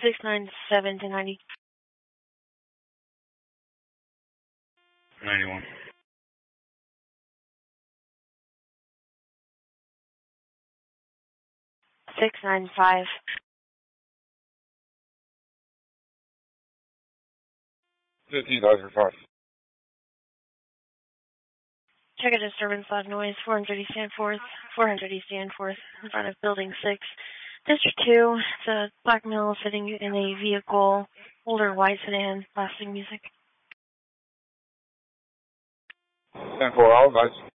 697 to 90. 91. 695. Check a disturbance, loud noise, 400 East Danforth, 400 East Danforth, in front of Building 6. District 2, it's a black male sitting in a vehicle, older white sedan, blasting music. 10-4, all guys.